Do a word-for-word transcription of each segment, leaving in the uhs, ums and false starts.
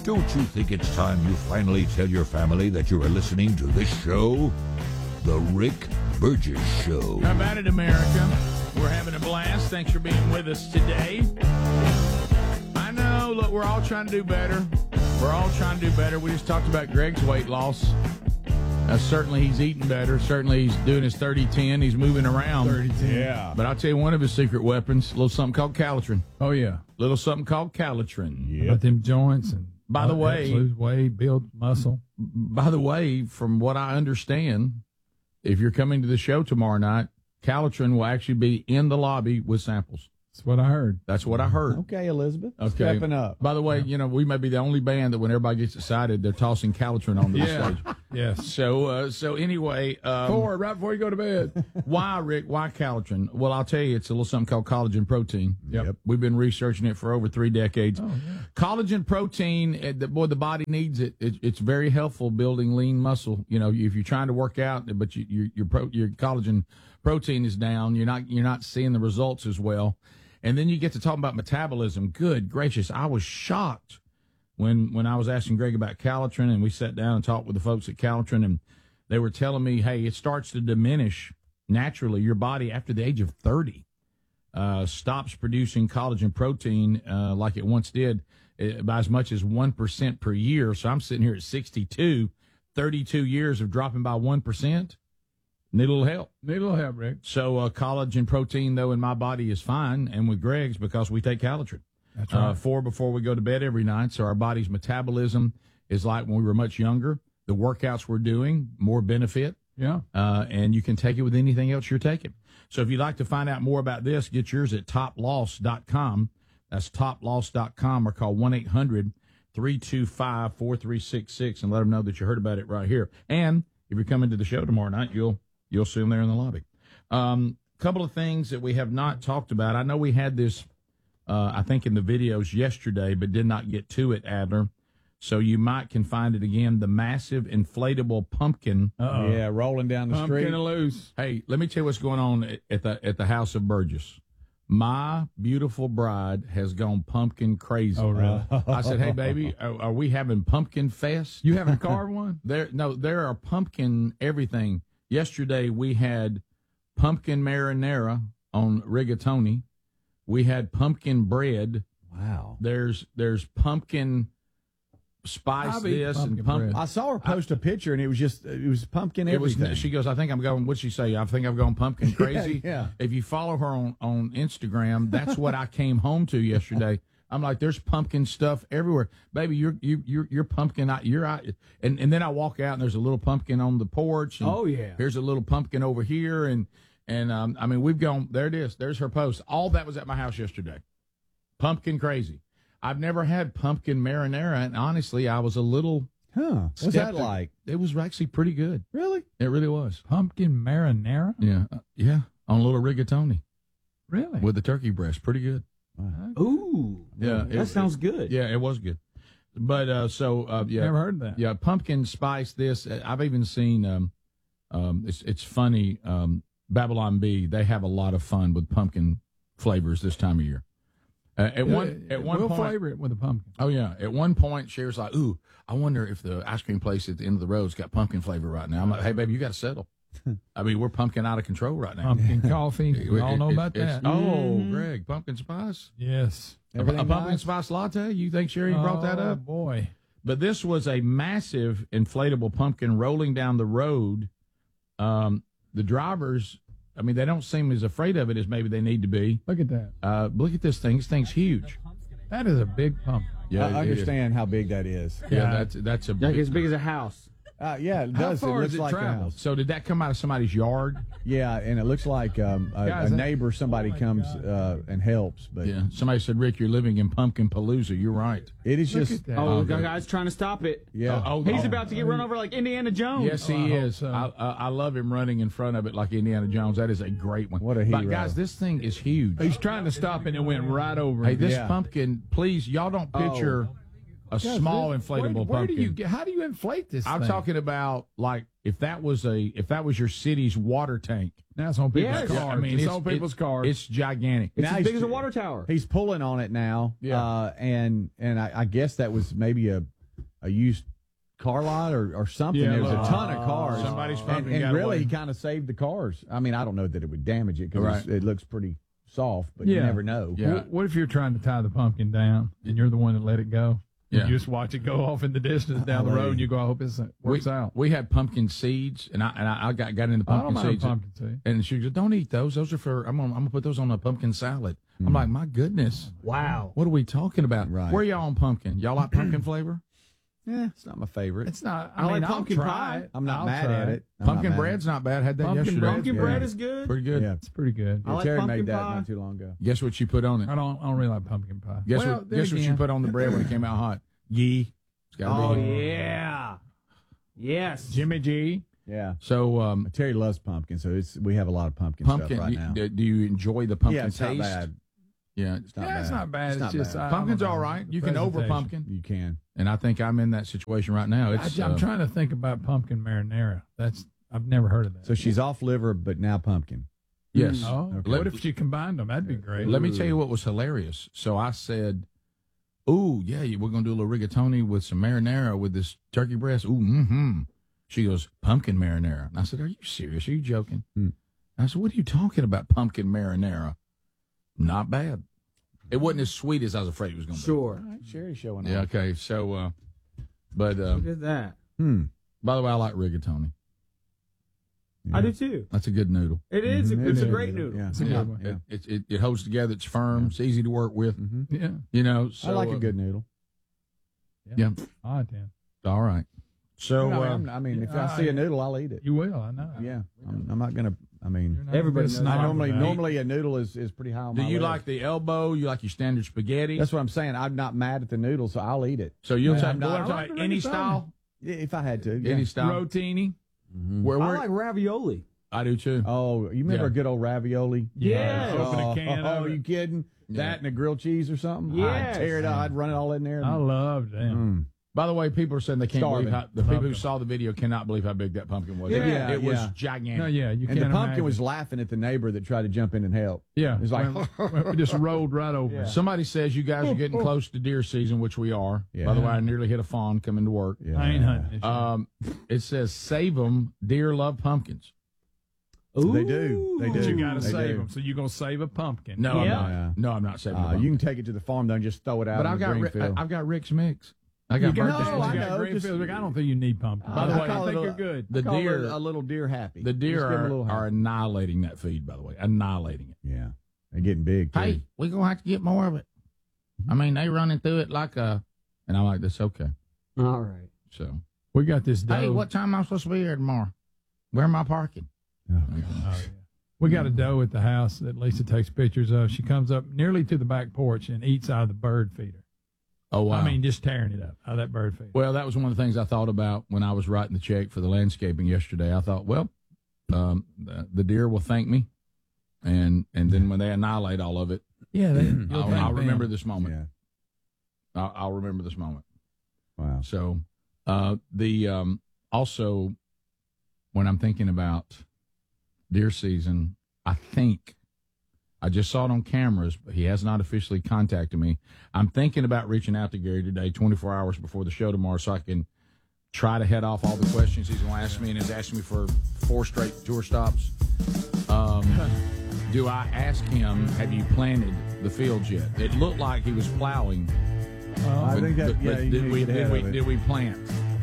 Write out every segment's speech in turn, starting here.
Don't you think it's time you finally tell your family that you are listening to this show? The Rick Burgess Show. How about it, America? We're having a blast. Thanks for being with us today. I know, look, we're all trying to do better. We're all trying to do better. We just talked about Greg's weight loss. Uh, certainly he's eating better. Certainly he's doing his thirty ten. He's moving around. thirty ten. Yeah. But I'll tell you one of his secret weapons, a little something called Calitrin. Oh, yeah. A little something called Calitrin. Yeah. About them joints and By the way, lose weight, build muscle. By the way, from what I understand, if you're coming to the show tomorrow night, Calitrin will actually be in the lobby with samples. That's what I heard. That's what I heard. Okay, Elizabeth. Okay. Stepping up. By the way, you know, we may be the only band that when everybody gets excited, they're tossing Calitrin onto the Yeah. stage. Yes. So, uh, so anyway. Um, Four, right before you go to bed. Why, Rick? Why Calitrin? Well, I'll tell you, it's a little something called collagen protein. Yep. Yep. We've been researching it for over three decades. Oh, yeah. Collagen protein, uh, the, boy, the body needs it. it. It's very helpful building lean muscle. You know, if you're trying to work out, but you, your your, pro, your collagen protein is down, you're not you're not seeing the results as well. And then you get to talk about metabolism. Good gracious, I was shocked when when I was asking Greg about Calitrin, and we sat down and talked with the folks at Calitrin, and they were telling me, hey, it starts to diminish naturally. Your body, after the age of thirty, uh, stops producing collagen protein uh, like it once did uh, by as much as one percent per year. So I'm sitting here at sixty-two, thirty-two years of dropping by one percent. Need a little help. Need a little help, Rick. So uh, collagen protein, though, in my body is fine, and with Greg's because we take Calitrin. That's right. Uh, four before we go to bed every night, so our body's metabolism is like when we were much younger. The workouts we're doing, more benefit, Yeah. uh, and you can take it with anything else you're taking. So if you'd like to find out more about this, get yours at top loss dot com. That's top loss dot com, or call one eight hundred three two five four three six six and let them know that you heard about it right here. And if you're coming to the show tomorrow night, you'll You'll see them there in the lobby. A um, couple of things that we have not talked about. I know we had this, uh, I think, in the videos yesterday, but did not get to it, Adler. So you might can find it again. The massive inflatable pumpkin. Uh-oh. Yeah, rolling down the Pumpkin street. and loose. Hey, let me tell you what's going on at, at the at the House of Burgess. My beautiful bride has gone pumpkin crazy. Oh, really? I said, hey, baby, are, are we having pumpkin fest? You haven't carved one? There, no, there are pumpkin everything. Yesterday we had pumpkin marinara on rigatoni. We had pumpkin bread. Wow. There's there's pumpkin spice I've eaten this pumpkin and pumpkin. bread. I saw her post a picture, and it was just, it was pumpkin It was. everything. She goes, I think I'm going. What'd she say? I think I'm going pumpkin crazy. Yeah, yeah. If you follow her on on Instagram, that's what I came home to yesterday. I'm like, there's pumpkin stuff everywhere, baby. You're you you're you're pumpkin. out- You're out, and and then I walk out and there's a little pumpkin on the porch. And Oh, yeah. Here's a little pumpkin over here, and and um, I mean we've gone. There it is. There's her post. All that was at my house yesterday. Pumpkin crazy. I've never had pumpkin marinara, and honestly, I was a little. Huh. What's that skeptic. like? It was actually pretty good. Really? It really was. Pumpkin marinara? Yeah, uh, yeah, on a little rigatoni Really? with the turkey breast, pretty good. Ooh. Yeah, That it- sounds good. Yeah, it was good. But uh, so uh, yeah, Never heard of that. yeah, pumpkin spice. This uh, I've even seen. Um, um, it's it's funny. Um, Babylon Bee, they have a lot of fun with pumpkin flavors this time of year. Uh, at one at one we'll point, flavor it with a pumpkin. oh yeah, at one point, Cher's like, "Ooh, I wonder if the ice cream place at the end of the road's got pumpkin flavor right now." I'm like, "Hey, baby, you got to settle." I mean, we're pumpkin out of control right now. Pumpkin coffee. We all know It- about it's- that. Oh, Mhm. Greg, pumpkin spice. Yes. A, a Everything pumpkin nice? spice latte? You think Sherry brought that Oh, up? boy. But this was a massive inflatable pumpkin rolling down the road. Um, the drivers, I mean, they don't seem as afraid of it as maybe they need to be. Look at that. Uh, look at this thing. This thing's huge. That is a big pumpkin. Yeah, I it is. understand how big that is. Yeah, Yeah. that's that's a Like big, as big as a house. Uh, yeah, it How does. It far looks does it like a travel? house. So did that come out of somebody's yard? Yeah, and it looks like um, a, Guys, a that- neighbor, somebody oh my comes God. uh, and helps. But Yeah. Somebody said, Rick, you're living in Pumpkin Palooza. You're right. it is Look just, at that. Oh, Okay. the guy's trying to stop it. yeah. Oh, He's oh, about to get run over like Indiana Jones. Yes, Oh, I he hope is. so. I, I, I love him running in front of it like Indiana Jones. That is a great one. What a But hero. guys, this thing is huge. He's trying to stop and it went right over Hey, him. this Yeah. pumpkin, please, y'all don't picture a Guys, small this- inflatable where, where pumpkin. do you get, how do you inflate this I'm thing? talking about like if that was a if that was your city's water tank. Now it's on people's Yes. cars. Yeah, I mean, it's, it's on people's it- cars. It's gigantic. It's Now as big he's- as a water tower. He's pulling on it now. Yeah. Uh, and and I, I guess that was maybe a a used car lot or, or something. Yeah, There was a look. ton of cars. Somebody's and, pumpkin and got really, away. he kind of saved the cars. I mean, I don't know that it would damage it because Right. it looks pretty soft, but you Yeah. never know. Yeah. What, what if you're trying to tie the pumpkin down and you're the one that let it go? Yeah. You just watch it go off in the distance down the road, and you go, "I hope this works we, out." We had pumpkin seeds, and I and I I got got into I pumpkin don't mind seeds. pumpkin seed. And she goes, "Don't eat those. Those are for. I'm gonna, I'm gonna put those on a pumpkin salad." I'm like, "My goodness, Wow. what are we talking about? Right. Where y'all on pumpkin? Y'all like pumpkin flavor? Yeah, it's not my favorite. It's not. I, I mean, like I'll pumpkin try pie. it. I'm not I'll mad try at it. it. I'm Pumpkin not mad bread's not bad. Had that Pumpkin yesterday. Pumpkin Yeah. bread is good. Pretty at it. good. Yeah, It's pretty good. I like Terry pumpkin made that pie. not too long ago. Guess what she put on it? I don't. I don't really like pumpkin pie. Guess well, what? then Guess what she again, put on the bread when it came out hot? Ghee. It's got Oh, a big- yeah. Yes. Jimmy G. Yeah. So um, Terry loves pumpkin, so it's we have a lot of pumpkin, pumpkin. stuff right you- now. do, do you enjoy the pumpkin yeah, it's taste? not bad. Yeah, It's not yeah, bad. it's not bad. It's, not just bad. I- pumpkin's I don't all know, right. the You can over presentation. pumpkin, You can. and I think I'm in that situation right now. It's I, I'm uh, trying to think about pumpkin marinara. That's I've never heard of that. So she's off liver, but now pumpkin. yes. oh, Okay. what if she combined them? That'd be great. Let me tell you what was hilarious. So I said, "Ooh, yeah, we're gonna do a little rigatoni with some marinara with this turkey breast." Ooh, mm-hmm. She goes, "Pumpkin marinara." And I said, "Are you serious? Are you joking?" Hmm. I said, "What are you talking about? Pumpkin marinara? Not bad. It wasn't as sweet as I was afraid it was gonna Sure. All right, Sherry's showing be." Yeah. off. Okay. So, uh, but uh, Look at that. Hmm. by the way, I like rigatoni. I do too. That's a good noodle. It is. Mhm. It's It a is. great noodle. Yeah. It's a Yeah, good one. Yeah. It, it, it holds together. It's firm. It's easy to work with. hmm Yeah. You know. So, I like a uh, good noodle. Yeah. I ten. All right. So, No, uh, I'm- I mean, if yeah, I see I- a noodle, I'll eat it. You will. I know. Yeah, I'm, I'm not gonna. I You're mean, not Everybody gonna knows snob I that. normally about it. normally a noodle is, is pretty high on do my you list. like the elbow? You like your standard spaghetti? That's what I'm saying. I'm not mad at the noodle, so I'll eat it. so you'll Yeah, take I'm not- boy, I I'm like talking the any rigatoni. style, Yeah, if I had to. Yeah. any style. Rotini. Mhm. Where, I where like ravioli. I do too. Oh, you remember Yeah. a good old ravioli? Yes. Open Oh, a can oh, of are you it. kidding? Yeah. That and a grilled cheese or something? Yes. I'd tear it out. I'd run it all in there. I love them. Mm. By the way, people are saying they can't Starving. believe how the Love people who them. saw the video cannot believe how big that pumpkin was. Yeah. it, Yeah, it was yeah. gigantic. No, yeah, you And the can't pumpkin imagine. was laughing at the neighbor that tried to jump in and help. Yeah, It's like- went- we just rolled right over. Yeah. Somebody says you guys are getting close to deer season, which we are. Yeah. By the way, I nearly hit a fawn coming to work. Yeah. I ain't hunting. this year. Um, it says save them. Deer love pumpkins. Ooh. They do. They But do. you got to They save do. them, so you're gonna save a pumpkin. No, I'm Yeah. not. Yeah. No, I'm not saving. Uh, the you can pumpkin. take it to the farm though and just throw it out But in I've the got green Rick, field. I've got Rick's mix. I You got can, birthday no, I I cake. know, got just- I don't think you need pumpkin. By the I way, call I it think a- you're good. The I call it deer, a little deer happy. the deer Just give 'em a are, little are happy. annihilating that feed. By the way, annihilating it. Yeah, they're getting big. Too. Hey, we're gonna have to get more of it. I mean, they running through it like a, and I'm like, that's okay. All right. So, We got this doe. hey, what time am I supposed to be here tomorrow? Where am I parking? Oh, Oh, yeah. We got a doe at the house that Lisa takes pictures of. She comes up nearly to the back porch and eats out of the bird feeder. Oh wow. I mean, just tearing it up out of that bird feeder. Well, that was one of the things I thought about when I was writing the check for the landscaping yesterday. I thought, well, um, the, the deer will thank me, and and then when they annihilate all of it, Yeah, they, I'll, I'll remember this moment. yeah. I'll, I'll remember this moment. Wow. So, uh, the um, also when I'm thinking about deer season, I think I just saw it on cameras, but he has not officially contacted me. I'm thinking about reaching out to Gary today, twenty-four hours before the show tomorrow, so I can try to head off all the questions he's going to ask me, and he's asked me for four straight tour stops. Um, do I ask him, have you planted the fields yet? It looked like he was plowing. I but- think that. but- yeah, but you did need we to get did ahead we of it. did we plant?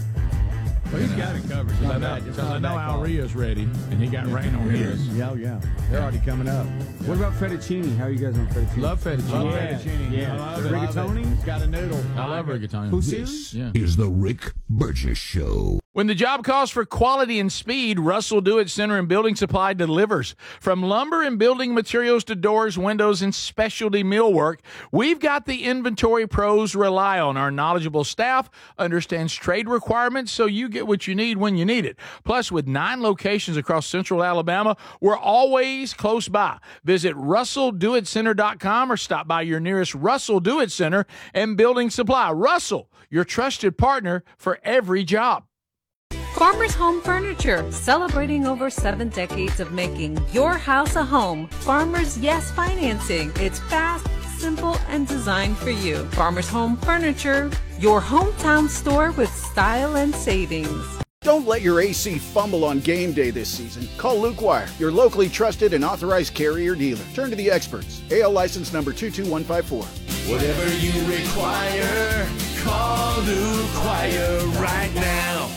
Well, he's got it covered. Because I not know, bad. It's 'cause not I a know bad call. Alria's ready, and he got rain on his. Yeah, oh, yeah. They're already coming up. What about fettuccine? How are you guys on fettuccine? Love fettuccine. Love Yeah. fettuccine. Yeah. Love The it. rigatoni? It's got a noodle. I love rigatoni. Fusilli? Yeah. Is the Rick Burgess Show. When the job calls for quality and speed, Russell Do-It Center and Building Supply delivers. From lumber and building materials to doors, windows, and specialty millwork, we've got the inventory pros rely on. Our knowledgeable staff understands trade requirements, so you get what you need when you need it. Plus, with nine locations across central Alabama, we're always close by. Visit russell do it center dot com or stop by your nearest Russell Do-It Center and Building Supply. Russell, your trusted partner for every job. Farmers Home Furniture, celebrating over seven decades of making your house a home. Farmers Yes Financing. It's fast, simple, and designed for you. Farmers Home Furniture, your hometown store with style and savings. Don't let your A C fumble on game day this season. Call Luke Wire, your locally trusted and authorized carrier dealer. Turn to the experts. A L license number two two one five four. Whatever you require, call Luke Wire right now.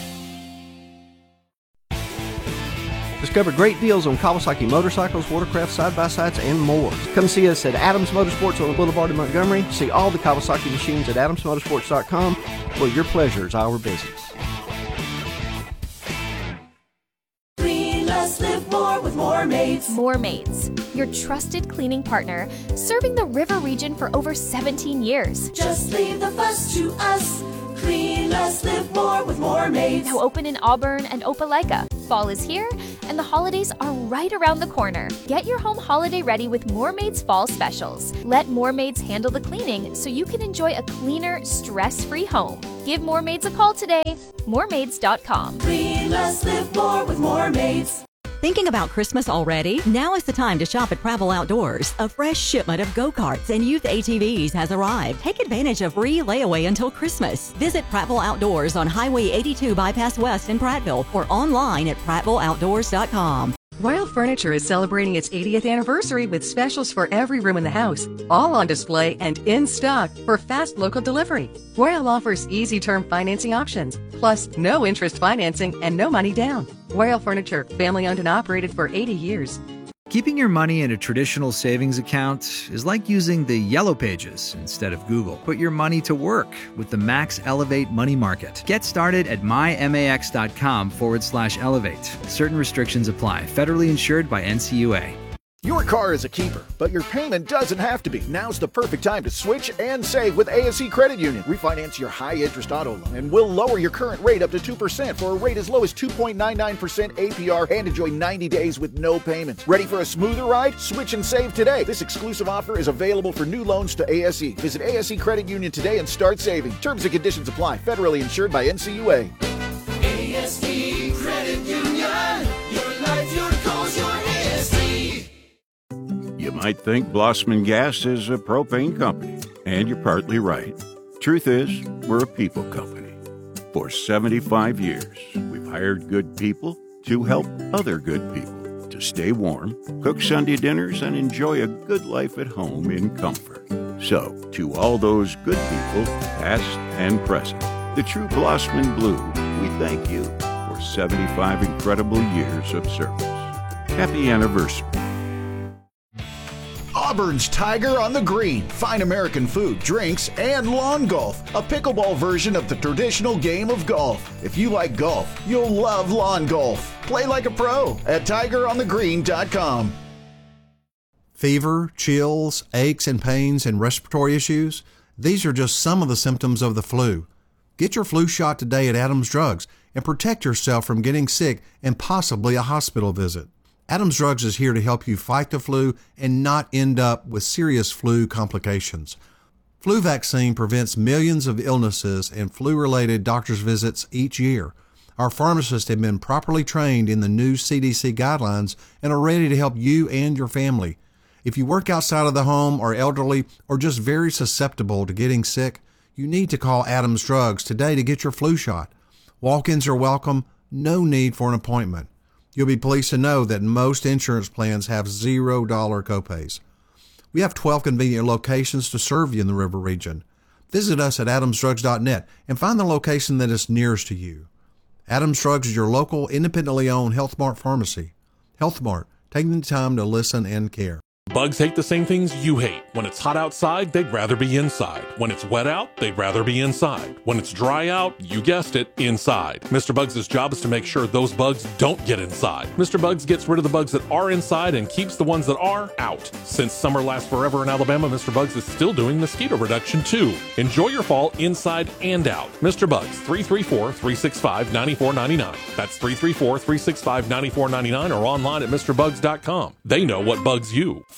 Discover great deals on Kawasaki motorcycles, watercraft, side-by-sides, and more. Come see us at Adams Motorsports on the Boulevard in Montgomery. See all the Kawasaki machines at adams motorsports dot com, where your pleasure is our business. Clean less, live more with More Maids. More Maids, your trusted cleaning partner, serving the river region for over seventeen years. Just leave the fuss to us. Clean less, live more with More Maids. Now open in Auburn and Opelika. Fall is here, and the holidays are right around the corner. Get your home holiday ready with More Maids Fall Specials. Let More Maids handle the cleaning so you can enjoy a cleaner, stress-free home. Give More Maids a call today. more maids dot com. Clean less, live more with More Maids. Thinking about Christmas already? Now is the time to shop at Prattville Outdoors. A fresh shipment of go-karts and youth A T Vs has arrived. Take advantage of free layaway until Christmas. Visit Prattville Outdoors on Highway eighty-two Bypass West in Prattville or online at prattville outdoors dot com. Royal Furniture is celebrating its eightieth anniversary with specials for every room in the house, all on display and in stock for fast local delivery. Royal offers easy term financing options, plus no interest financing and no money down. Royal Furniture, family owned and operated for eighty years. Keeping your money in a traditional savings account is like using the Yellow Pages instead of Google. Put your money to work with the Max Elevate Money Market. Get started at mymax.com forward slash elevate. Certain restrictions apply. Federally insured by N C U A. Your car is a keeper, but your payment doesn't have to be. Now's the perfect time to switch and save with A S E Credit Union. Refinance your high-interest auto loan, and we'll lower your current rate up to two percent for a rate as low as two point nine nine percent A P R and enjoy ninety days with no payments. Ready for a smoother ride? Switch and save today. This exclusive offer is available for new loans to A S E. Visit A S E Credit Union today and start saving. Terms and conditions apply. Federally insured by N C U A. A S E Credit Union. Your life, your goals, your A S E. You might think Blossman Gas is a propane company, and you're partly right. Truth is, we're a people company. For seventy-five years, we've hired good people to help other good people to stay warm, cook Sunday dinners, and enjoy a good life at home in comfort. So, to all those good people, past and present, the true Blossman Blue, we thank you for seventy-five incredible years of service. Happy anniversary. Auburn's Tiger on the Green. Fine American food, drinks, and lawn golf. A pickleball version of the traditional game of golf. If you like golf, you'll love lawn golf. Play like a pro at tiger on the green dot com. Fever, chills, aches and pains, and respiratory issues. These are just some of the symptoms of the flu. Get your flu shot today at Adams Drugs and protect yourself from getting sick and possibly a hospital visit. Adams Drugs is here to help you fight the flu and not end up with serious flu complications. Flu vaccine prevents millions of illnesses and flu-related doctor's visits each year. Our pharmacists have been properly trained in the new C D C guidelines and are ready to help you and your family. If you work outside of the home, are elderly, or just very susceptible to getting sick, you need to call Adams Drugs today to get your flu shot. Walk-ins are welcome, no need for an appointment. You'll be pleased to know that most insurance plans have zero dollar copays. We have twelve convenient locations to serve you in the River region. Visit us at adams drugs dot net and find the location that is nearest to you. Adams Drugs is your local, independently owned Health Mart pharmacy. Health Mart, taking the time to listen and care. Bugs hate the same things you hate. When it's hot outside, they'd rather be inside. When it's wet out, they'd rather be inside. When it's dry out, you guessed it, inside. Mister Bugs' job is to make sure those bugs don't get inside. Mister Bugs gets rid of the bugs that are inside and keeps the ones that are out. Since summer lasts forever in Alabama, Mister Bugs is still doing mosquito reduction too. Enjoy your fall inside and out. Mister Bugs, three three four, three six five, nine four nine nine. That's three three four, three six five, nine four nine nine or online at mister bugs dot com. They know what bugs you.